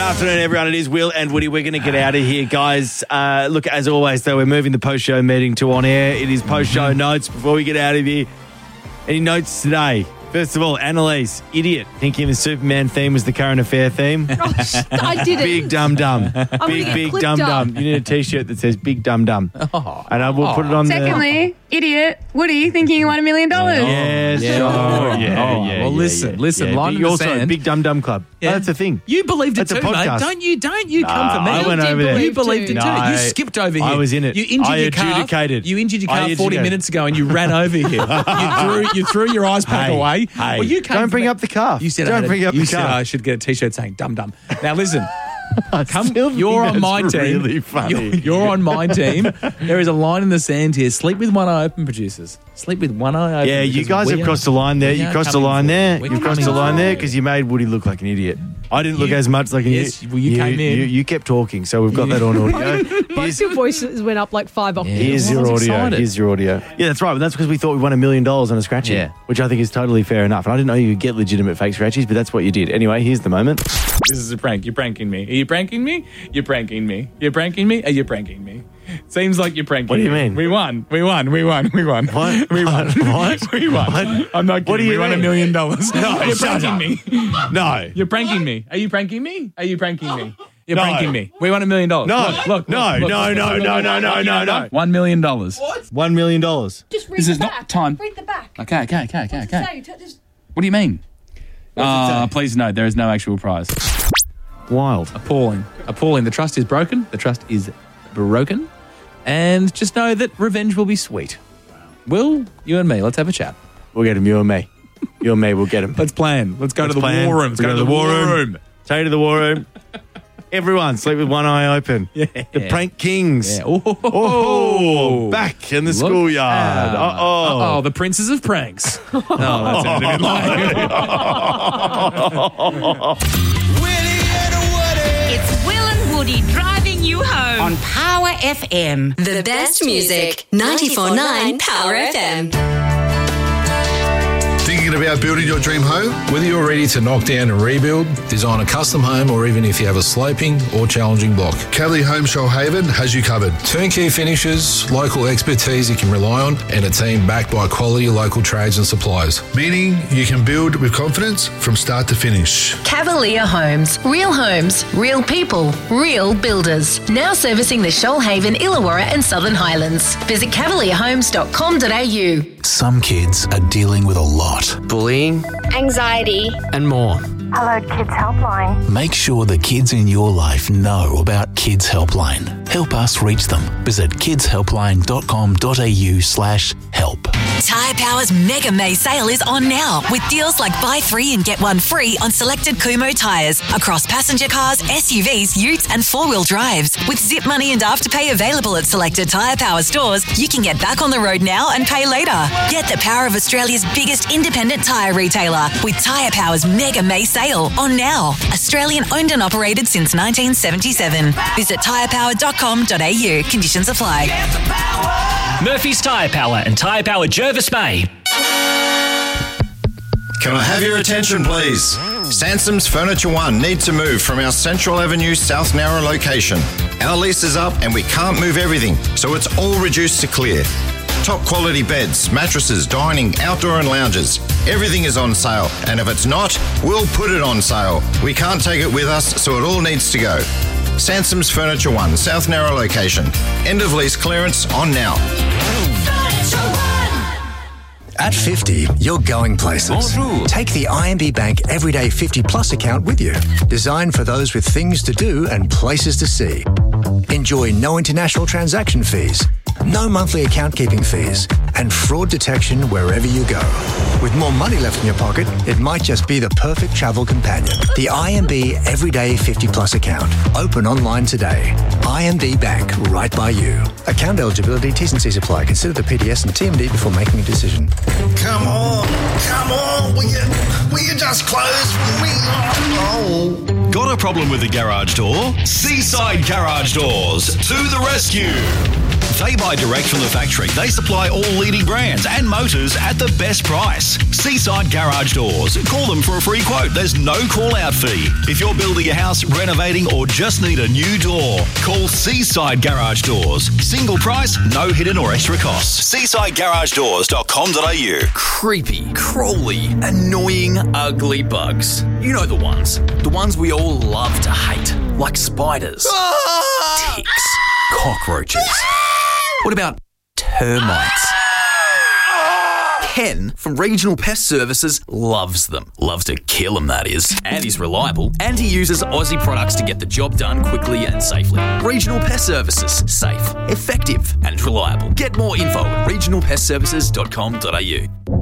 afternoon, everyone. It is Will and Woody. We're going to get out of here, guys. Look, as always, though, we're moving the post-show meeting to on air. It is post-show notes before we get out of here. Any notes today? First of all, Annalise, idiot, thinking the Superman theme was the current affair theme. I didn't. Big dum-dum. Big dum-dum. You need a T-shirt that says big dum-dum. And I will put it on Secondly, idiot, Woody, thinking you won $1 million. Yes. Well, listen. Line in the also sand. Big Dum Dum Club. Yeah. Oh, that's a thing. You believed it That's a too, mate. podcast. Don't you come for me. I went over there. You believed it too. No, You skipped over here. I was in it. You injured I your calf. adjudicated. You injured your I calf 40 adjudicated. minutes ago and you ran over here. You threw your ice pack away. Hey, Well, you came don't for bring me. up the calf. You said Don't bring up the you said calf. I should get a T-shirt saying "dum dum." Now listen. Still You're think on my that's team. really funny. You're on my team. There is a line in the sand here. Sleep with one eye open, producers. Sleep with one eye open. Yeah, you because guys we have are- crossed the line there. we You are crossed the coming line for there. you. We're You've crossed the coming line for there you. because you made Woody look like an idiot. I didn't look You- as much like an Yes, idiot. well, you came in. You kept talking, so we've got that on audio. Both your voices went up like 5 octaves. Here's I your was audio. excited. Here's your audio. Yeah, that's right. But that's because we thought we won $1 million on a scratchy, Yeah. which I think is totally fair enough. And I didn't know you could get legitimate fake scratchies, but that's what you did. Anyway, here's the moment. This is a prank. You're pranking me. Are you pranking me? You're pranking me. You're pranking me? Are you pranking me? Seems like you're pranking me. What do you mean? We won. We won. What? We won. What? We won. What? I'm not kidding. What do you we won mean? $1 million. No, you're shut pranking up. me. No. You're pranking me. Are you pranking me? Are you pranking me? You're No. pranking me. We won $1 million. No. Look. No. $1 million. $1 million. Just read This the is back. not time. Read the back. Okay. Say, just What do you mean? say? Please note, there is no actual prize. Wild. Appalling. The trust is broken. And just know that revenge will be sweet. Will, you and me, let's have a chat. We'll get him, you and me. You and me, we'll get him. Let's plan. Let's go to the plan. war room. Let's go to the war room. Take you to the war room. Everyone, sleep with one eye open. Yeah. The prank kings. Yeah. Oh, back in the schoolyard. Oh, the princes of pranks. Oh, that sounded a bit like It's Will and Woody driving you home. On Power FM. The best music. 94.9 Power FM. Thinking about building your dream home? Whether you're ready to knock down and rebuild, design a custom home, or even if you have a sloping or challenging block, Cavalier Home Shoalhaven has you covered. turnkey finishes, local expertise you can rely on, and a team backed by quality local trades and suppliers. Meaning you can build with confidence from start to finish. Cavalier Homes. Real people, real builders. Now servicing the Shoalhaven, Illawarra and Southern Highlands. Visit cavalierhomes.com.au. Some kids are dealing with a lot. Bullying, anxiety, and more. Hello Kids Helpline. Make sure the kids in your life know about Kids Helpline. Help us reach them. Visit kidshelpline.com.au/help. Tyre Power's Mega May sale is on now with deals like buy 3 and get 1 free on selected Kumho tyres across passenger cars, SUVs, utes and 4-wheel drives. With Zip Money and Afterpay available at selected Tyre Power stores, you can get back on the road now and pay later. Get the power of Australia's biggest independent tyre retailer with Tyre Power's Mega May sale on now. Australian owned and operated since 1977. Visit tyrepower.com.au. Conditions apply. Murphy's Tyre Power and Tyre Power Jervis Bay. Can I have your attention, please? Sansom's Furniture One need to move from our Central Avenue South Narrow location. Our lease is up and we can't move everything, so it's all reduced to clear. Top quality beds, mattresses, dining, outdoor and lounges. Everything is on sale, and if it's not, we'll put it on sale. We can't take it with us, so it all needs to go. Sansom's Furniture One, South Narrow location. End of lease clearance on now. At 50, you're going places. Take the IMB Bank Everyday 50 Plus account with you. Designed for those with things to do and places to see. Enjoy no international transaction fees, no monthly account keeping fees, and fraud detection wherever you go. With more money left in your pocket, it might just be the perfect travel companion. The IMB Everyday 50 Plus account. Open online today. IMB Bank, right by you. Account eligibility, T's and C's apply. Consider the PDS and TMD before making a decision. Come on. Will you just close for me? Oh. Got a problem with the garage door? Seaside Garage Doors to the rescue. They buy direct from the factory. They supply all leading brands and motors at the best price. Seaside Garage Doors. Call them for a free quote. There's no call-out fee. If you're building a house, renovating, or just need a new door, call Seaside Garage Doors. Single price, no hidden or extra costs. SeasideGarageDoors.com.au. Creepy, crawly, annoying, ugly bugs. You know the ones. The ones we all love to hate. Like spiders, ticks, cockroaches. What about termites? Ken from Regional Pest Services loves them. Loves to kill them, that is. And he's reliable. And he uses Aussie products to get the job done quickly and safely. Regional Pest Services. Safe, effective and reliable. Get more info at regionalpestservices.com.au.